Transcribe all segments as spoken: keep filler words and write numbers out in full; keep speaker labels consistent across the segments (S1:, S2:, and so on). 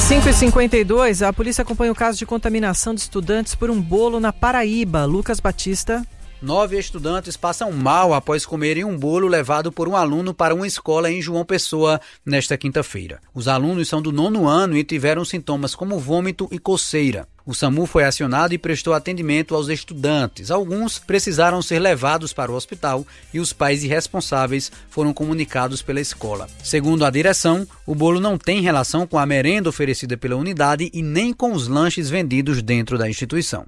S1: cinco e cinquenta e dois, a polícia acompanha o caso de contaminação de estudantes por um bolo na Paraíba. Lucas Batista.
S2: Nove estudantes passam mal após comerem um bolo levado por um aluno para uma escola em João Pessoa nesta quinta-feira. Os alunos são do nono ano e tiveram sintomas como vômito e coceira. O SAMU foi acionado e prestou atendimento aos estudantes. Alguns precisaram ser levados para o hospital e os pais irresponsáveis foram comunicados pela escola. Segundo a direção, o bolo não tem relação com a merenda oferecida pela unidade e nem com os lanches vendidos dentro da instituição.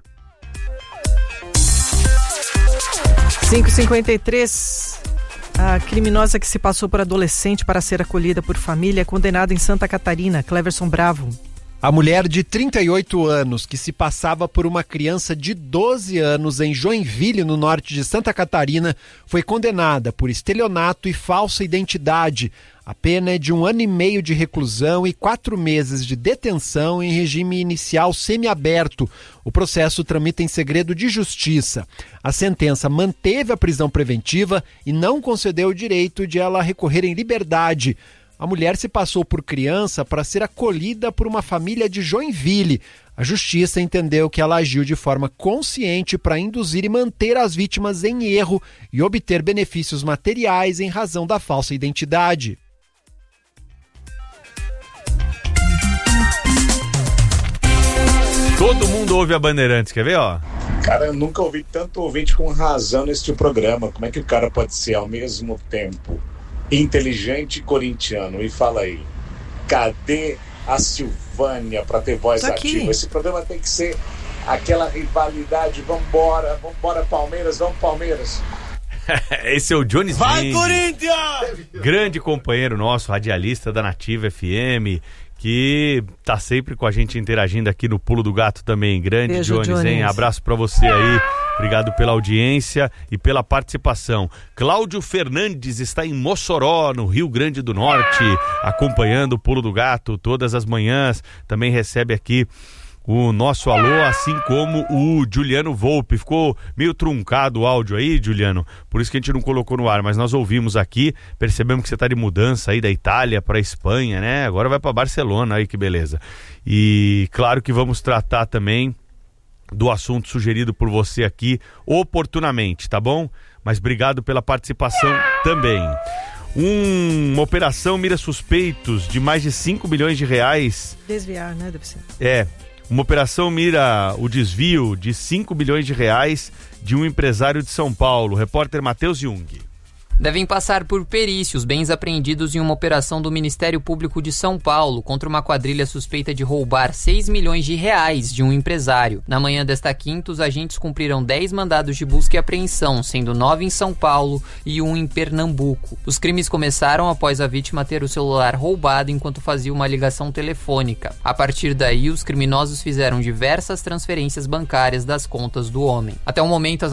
S1: cinco e cinquenta e três, a criminosa que se passou por adolescente para ser acolhida por família é condenada em Santa Catarina. Cleverson Bravo.
S3: A mulher de trinta e oito anos, que se passava por uma criança de doze anos em Joinville, no norte de Santa Catarina, foi condenada por estelionato e falsa identidade. A pena é de um ano e meio de reclusão e quatro meses de detenção em regime inicial semiaberto. O processo tramita em segredo de justiça. A sentença manteve a prisão preventiva e não concedeu o direito de ela recorrer em liberdade. A mulher se passou por criança para ser acolhida por uma família de Joinville. A justiça entendeu que ela agiu de forma consciente para induzir e manter as vítimas em erro e obter benefícios materiais em razão da falsa identidade.
S4: Todo mundo ouve a Bandeirantes, quer ver, ó?
S5: Cara, eu nunca ouvi tanto ouvinte com razão neste programa. Como é que o cara pode ser ao mesmo tempo inteligente e corintiano? E fala aí, cadê a Silvânia para ter voz
S1: Tá aqui.
S5: ativa? Esse programa tem que ser aquela rivalidade. Vambora, vambora Palmeiras, vamos Palmeiras.
S4: Esse é o Johnny
S6: Vai,
S4: Zing,
S6: Corinthians!
S4: grande companheiro nosso, radialista da Nativa F M, que tá sempre com a gente interagindo aqui no Pulo do Gato também. Grande
S1: Beijo,
S4: Jones,
S1: Jones.
S4: hein? Abraço pra você aí. Obrigado pela audiência e pela participação. Cláudio Fernandes está em Mossoró, no Rio Grande do Norte, acompanhando o Pulo do Gato todas as manhãs. Também recebe aqui o nosso alô, assim como o Juliano Volpe. Ficou meio truncado o áudio aí, Juliano, por isso que a gente não colocou no ar, mas nós ouvimos aqui, percebemos que você está de mudança aí da Itália para a Espanha, né? Agora vai para Barcelona, aí que beleza. E claro que vamos tratar também do assunto sugerido por você aqui oportunamente, tá bom? Mas obrigado pela participação também. Um, uma operação mira suspeitos de mais de cinco milhões de reais.
S1: Desviar, né? Deve ser.
S4: É. Uma operação mira o desvio de cinco bilhões de reais de um empresário de São Paulo. Repórter Matheus Jung.
S7: Devem passar por perícia os bens apreendidos em uma operação do Ministério Público de São Paulo contra uma quadrilha suspeita de roubar seis milhões de reais de um empresário. Na manhã desta quinta, os agentes cumpriram dez mandados de busca e apreensão, sendo nove em São Paulo e um em Pernambuco. Os crimes começaram após a vítima ter o celular roubado enquanto fazia uma ligação telefônica. A partir daí, os criminosos fizeram diversas transferências bancárias das contas do homem. Até o momento, as